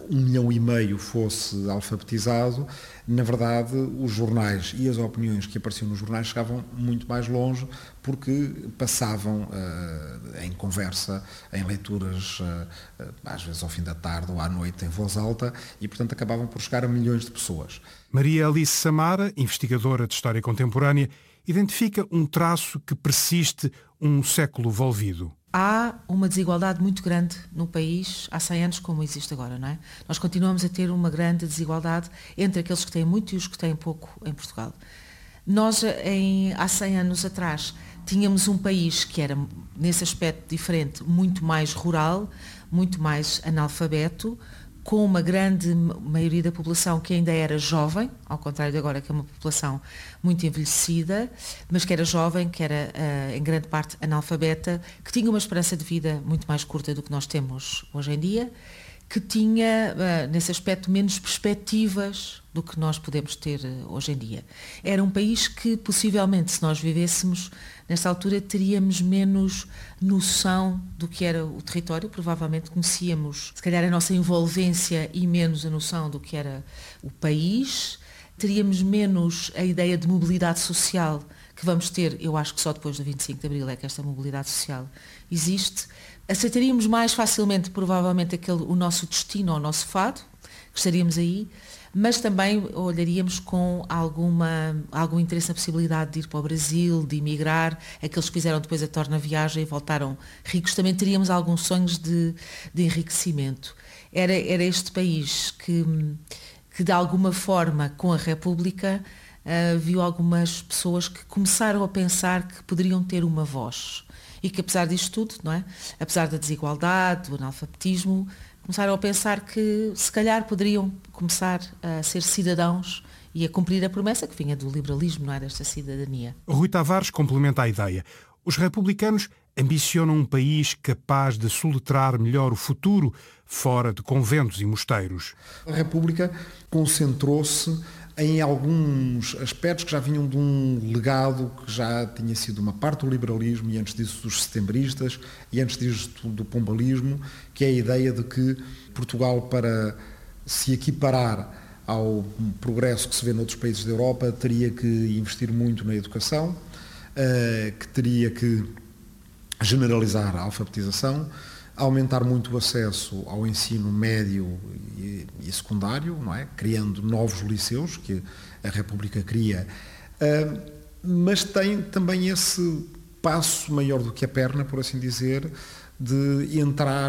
1,5 milhão fosse alfabetizado, na verdade os jornais e as opiniões que apareciam nos jornais chegavam muito mais longe porque passavam em conversa, em leituras, às vezes ao fim da tarde ou à noite em voz alta e, portanto, acabavam por chegar a milhões de pessoas. Maria Alice Samara, investigadora de História Contemporânea, identifica um traço que persiste um século volvido. Há uma desigualdade muito grande no país há 100 anos como existe agora, não é? Nós continuamos a ter uma grande desigualdade entre aqueles que têm muito e os que têm pouco em Portugal. Nós, há 100 anos atrás, tínhamos um país que era, nesse aspecto diferente, muito mais rural, muito mais analfabeto, com uma grande maioria da população que ainda era jovem, ao contrário de agora que é uma população muito envelhecida, mas que era jovem, que era em grande parte analfabeta, que tinha uma esperança de vida muito mais curta do que nós temos hoje em dia, que tinha, nesse aspecto, menos perspectivas do que nós podemos ter hoje em dia. Era um país que, possivelmente, se nós vivêssemos nesta altura, teríamos menos noção do que era o território, provavelmente conhecíamos, se calhar, a nossa envolvência e menos a noção do que era o país, teríamos menos a ideia de mobilidade social que vamos ter, eu acho que só depois do 25 de Abril é que esta mobilidade social existe. Aceitaríamos mais facilmente, provavelmente, o nosso destino ou o nosso fado, que estaríamos aí, mas também olharíamos com algum interesse na possibilidade de ir para o Brasil, de emigrar. Aqueles que fizeram depois a torna-viagem e voltaram ricos, também teríamos alguns sonhos de enriquecimento. Era este país que, de alguma forma, com a República, viu algumas pessoas que começaram a pensar que poderiam ter uma voz. E que, apesar disto tudo, não é? Apesar da desigualdade, do analfabetismo, começaram a pensar que se calhar poderiam começar a ser cidadãos e a cumprir a promessa que vinha do liberalismo, não é? Desta cidadania. Rui Tavares complementa a ideia. Os republicanos ambicionam um país capaz de soletrar melhor o futuro, fora de conventos e mosteiros. A República concentrou-se em alguns aspectos que já vinham de um legado que já tinha sido uma parte do liberalismo e antes disso dos setembristas e antes disso do pombalismo, que é a ideia de que Portugal, para se equiparar ao progresso que se vê noutros países da Europa, teria que investir muito na educação, que teria que generalizar a alfabetização, aumentar muito o acesso ao ensino médio e secundário, não é? Criando novos liceus, que a República cria, mas tem também esse passo maior do que a perna, por assim dizer, de entrar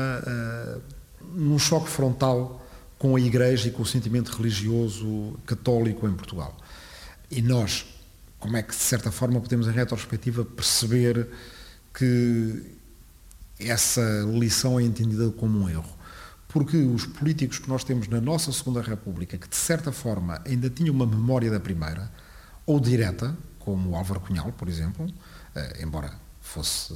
num choque frontal com a Igreja e com o sentimento religioso católico em Portugal. E nós, como é que, de certa forma, podemos, em retrospectiva, perceber que essa lição é entendida como um erro? Porque os políticos que nós temos na nossa Segunda República, que de certa forma ainda tinham uma memória da primeira, ou direta, como o Álvaro Cunhal, por exemplo, embora fosse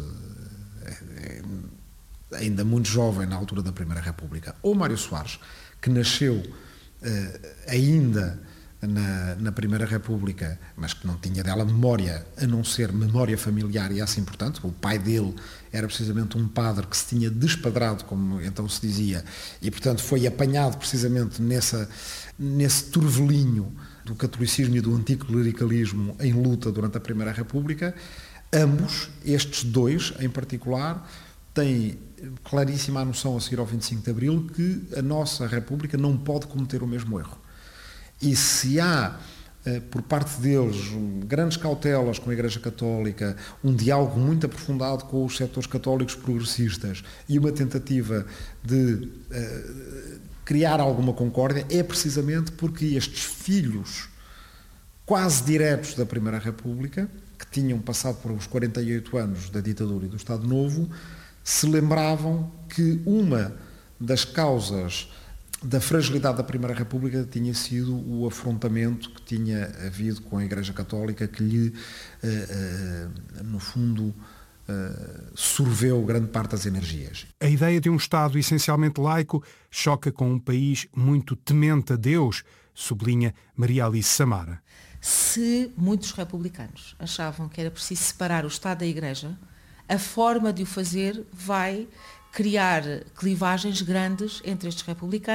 ainda muito jovem na altura da Primeira República, ou Mário Soares, que nasceu ainda na Primeira República, mas que não tinha dela memória, a não ser memória familiar, e assim, portanto, o pai dele era precisamente um padre que se tinha despadrado, como então se dizia, e, portanto, foi apanhado precisamente nesse turvelinho do catolicismo e do anticlericalismo em luta durante a Primeira República. Ambos, estes dois em particular, têm claríssima a noção a seguir ao 25 de Abril que a nossa República não pode cometer o mesmo erro. E se há, por parte deles, grandes cautelas com a Igreja Católica, um diálogo muito aprofundado com os setores católicos progressistas e uma tentativa de criar alguma concórdia, é precisamente porque estes filhos quase diretos da Primeira República, que tinham passado por os 48 anos da ditadura e do Estado Novo, se lembravam que uma das causas da fragilidade da Primeira República tinha sido o afrontamento que tinha havido com a Igreja Católica, que lhe, no fundo, sorveu grande parte das energias. A ideia de um Estado essencialmente laico choca com um país muito temente a Deus, sublinha Maria Alice Samara. Se muitos republicanos achavam que era preciso separar o Estado da Igreja, a forma de o fazer vai criar clivagens grandes entre estes republicanos